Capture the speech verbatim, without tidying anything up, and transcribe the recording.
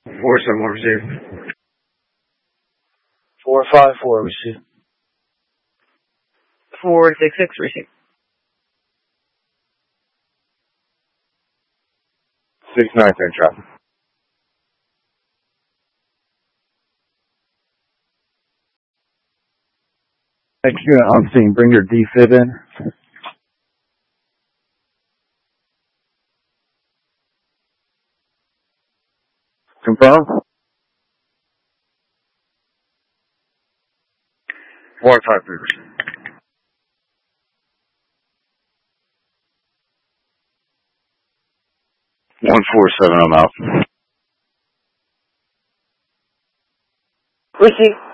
Four seven one receive. Four five four receive. Four six six receive. Six nine ten traffic. Thank you. I'm seeing bring your D-Fib in. Confirm. Four five three receive. One four seven, I'm out. Receive.